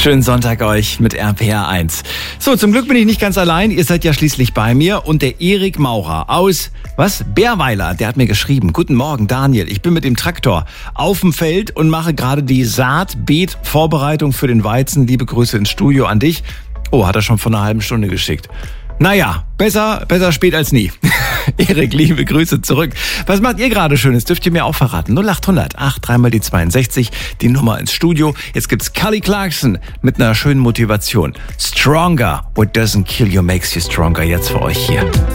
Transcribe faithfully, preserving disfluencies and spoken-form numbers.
Schönen Sonntag euch mit R P R eins. So, zum Glück bin ich nicht ganz allein. Ihr seid ja schließlich bei mir. Und der Erik Maurer aus, was? Bärweiler, der hat mir geschrieben. Guten Morgen, Daniel. Ich bin mit dem Traktor auf dem Feld und mache gerade die Saatbeet-Vorbereitung für den Weizen. Liebe Grüße ins Studio an dich. Oh, hat er schon vor einer halben Stunde geschickt. Naja, besser, besser spät als nie. Erik, liebe Grüße zurück. Was macht ihr gerade Schönes? Dürft ihr mir auch verraten. null acht hundert acht, dreimal die zweiundsechzig, die Nummer ins Studio. Jetzt gibt's Kelly Clarkson mit einer schönen Motivation. Stronger. What doesn't kill you makes you stronger. Jetzt für euch hier.